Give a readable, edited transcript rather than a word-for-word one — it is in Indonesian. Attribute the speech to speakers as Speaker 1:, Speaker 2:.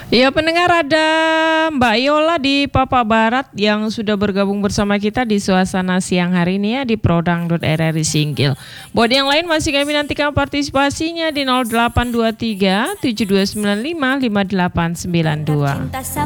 Speaker 1: Ya pendengar, ada Mbak Yola di Papa Barat yang sudah bergabung bersama kita di suasana siang hari ini ya di Prodang.RRI Singgil. Buat yang lain masih kami nantikan partisipasinya di 0823 7295 5892.